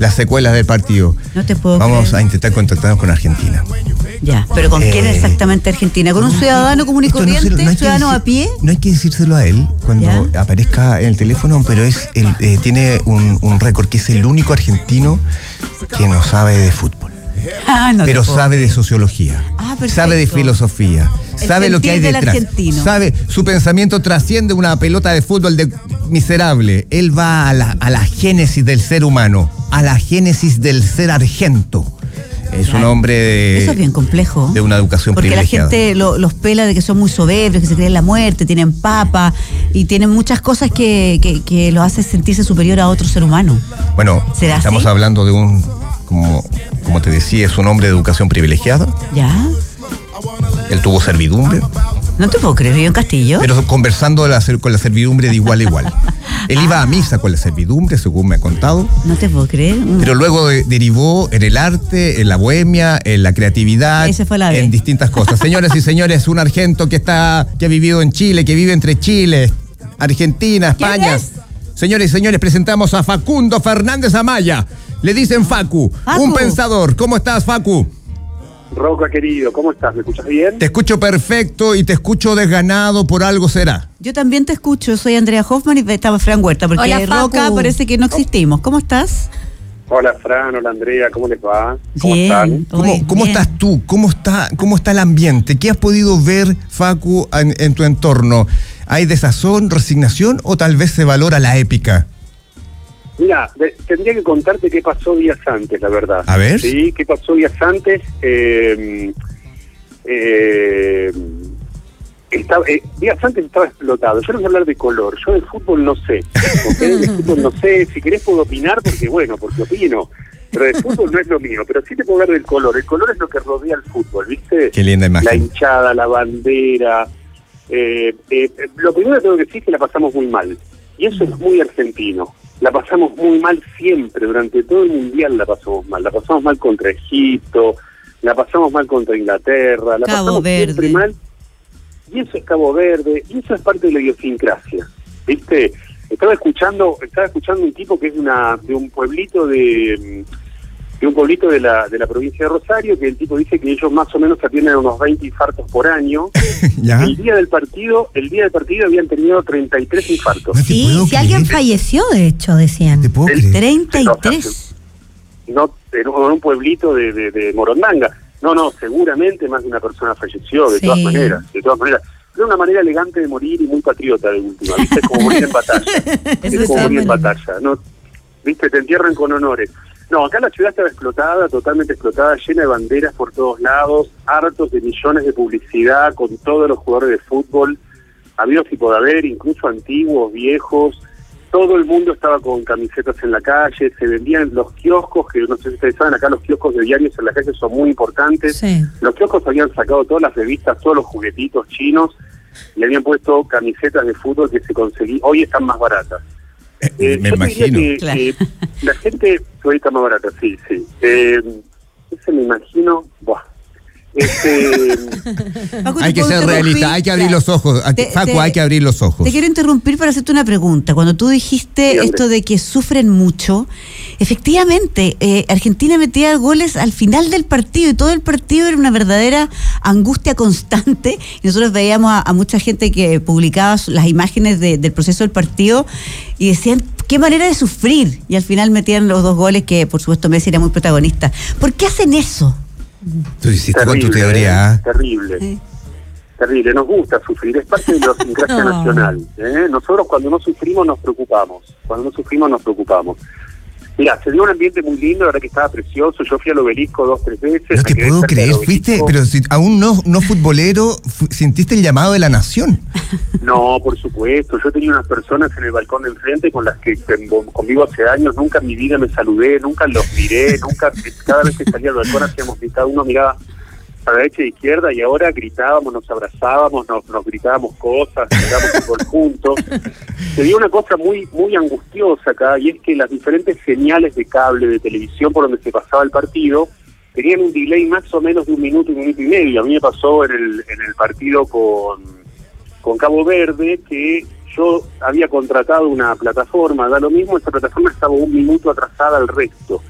las secuelas del partido. No te puedo Vamos creer. a intentar contactarnos con Argentina. Ya, pero ¿con quién exactamente Argentina? ¿Con un ciudadano común y Esto no corriente? hay que ¿Ciudadano a pie? No hay que decírselo a él cuando aparezca en el teléfono, pero tiene un récord, que es el único argentino que no sabe de fútbol. Pero sabe de sociología, sabe de filosofía, sabe lo que hay detrás, sabe, su pensamiento trasciende una pelota de fútbol miserable. Él va a la génesis del ser humano, a la génesis del ser argento. Es un hombre de... Eso es bien complejo. De una educación privilegiada. Porque la gente los pela de que son muy soberbios, que se creen la muerte, tienen papa y tienen muchas cosas que los hace sentirse superior a otro ser humano. Bueno, estamos hablando de un... Como te decía, es un hombre de educación privilegiada. ¿Ya? Él tuvo servidumbre. No te puedo creer, vivió en Castillo. Pero conversando con la servidumbre de igual a igual. Él iba a misa con la servidumbre, según me ha contado. No te puedo creer. Pero luego derivó en el arte, en la bohemia, en la creatividad, en distintas cosas. Señoras y señores, un argento que ha vivido en Chile, que vive entre Chile, Argentina, España. Señores y señores, presentamos a Facundo Fernández Amaya. Le dicen Facu, un pensador. ¿Cómo estás, Facu? Roca, querido, ¿cómo estás? ¿Me escuchas bien? Te escucho perfecto y te escucho desganado, por algo será. Yo también te escucho, soy Andrea Hoffman y estaba Fran Huerta, porque hola, Roca parece que no existimos. ¿Cómo estás? Hola, Fran, hola, Andrea, ¿cómo les va? ¿Cómo bien, están? ¿Cómo estás tú? ¿Cómo está el ambiente? ¿Qué has podido ver, Facu, en tu entorno? ¿Hay desazón, resignación o tal vez se valora la épica? Mira, tendría que contarte qué pasó días antes, la verdad. A ver. Sí, qué pasó días antes. Días antes estaba explotado. Yo no voy a hablar de color, yo de fútbol no sé. ¿Okay? De fútbol no sé, si querés puedo opinar porque opino. Pero de fútbol no es lo mío, pero sí te puedo hablar del color. El color es lo que rodea el fútbol, ¿viste? Qué linda imagen. La hinchada, la bandera. Lo primero que tengo que decir es que la pasamos muy mal. Y eso es muy argentino. La pasamos muy mal siempre, durante todo el Mundial la pasamos mal. La pasamos mal contra Egipto, la pasamos mal contra Inglaterra, la pasamos siempre mal. Y eso es Cabo Verde, y eso es parte de la idiosincrasia. ¿Viste? Estaba escuchando un tipo que es de un pueblito de la provincia de Rosario, que el tipo dice que ellos más o menos atienden unos 20 infartos por año. ¿Ya? El día del partido habían tenido 33 infartos. No si alguien falleció, de hecho, decían. ¿Te puedo creer? 33. No, en un pueblito de Morondanga. No, seguramente más de una persona falleció, de todas maneras. Era una manera elegante de morir y muy patriota de última, ¿viste? Es como morir en batalla. ¿No? ¿Viste? Te entierran con honores. No, acá la ciudad estaba explotada, totalmente explotada, llena de banderas por todos lados, hartos de millones de publicidad con todos los jugadores de fútbol, habidos y por haber, incluso antiguos, viejos. Todo el mundo estaba con camisetas en la calle, se vendían los kioscos, que no sé si ustedes saben, acá los kioscos de diarios en la calle son muy importantes. Sí. Los kioscos habían sacado todas las revistas, todos los juguetitos chinos, y habían puesto camisetas de fútbol que se conseguían, hoy están más baratas. Me imagino. Que la gente hoy está más barata, sí. Ese me imagino, hay que ser realista, hay que abrir los ojos. Facu, hay que abrir los ojos. Te quiero interrumpir para hacerte una pregunta. Cuando tú dijiste esto de que sufren mucho, efectivamente, Argentina metía goles al final del partido y todo el partido era una verdadera angustia constante. Y nosotros veíamos a mucha gente que publicaba las imágenes del proceso del partido y decían, qué manera de sufrir. Y al final metían los 2 goles que, por supuesto, Messi era muy protagonista. ¿Por qué hacen eso? Tú hiciste con tu teoría. Terrible. Terrible, nos gusta sufrir, es parte de la idiosincrasia nacional. Nosotros cuando no sufrimos nos preocupamos. Mira, se dio un ambiente muy lindo, la verdad que estaba precioso. Yo fui al Obelisco 2-3 veces. No te puedo creer, fuiste, pero si aún no futbolero, sintiste el llamado de la nación. No, por supuesto. Yo tenía unas personas en el balcón de enfrente con las que convivo hace años. Nunca en mi vida me saludé, nunca los miré, cada vez que salía al balcón cada uno miraba a la derecha e izquierda y ahora gritábamos, nos abrazábamos, nos gritábamos cosas, gritábamos fútbol juntos. Se dio una cosa muy muy angustiosa acá y es que las diferentes señales de cable, de televisión por donde se pasaba el partido, tenían un delay más o menos de 1 minuto y medio. A mí me pasó en el partido con Cabo Verde que yo había contratado una plataforma, da lo mismo, esa plataforma estaba 1 minuto atrasada al resto.